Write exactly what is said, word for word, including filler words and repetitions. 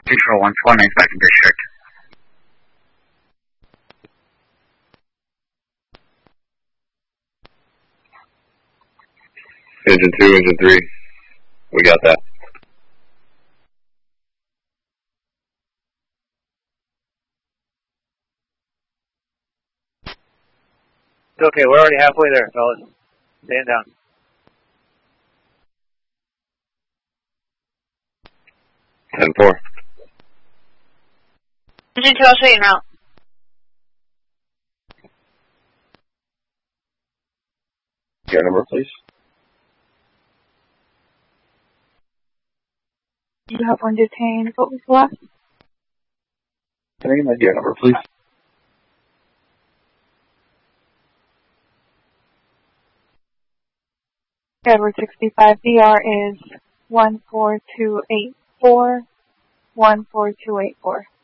Control one four nine five in district. Engine two, engine three. We got that. It's okay, we're already halfway there, fellas. Stand down. ten four. Engine two, I'll show you an route. Your number, please. You have one detained. What was the last? Can I get my D R number, please? Edward sixty-five, D R is one four two eight four, one four two eight four.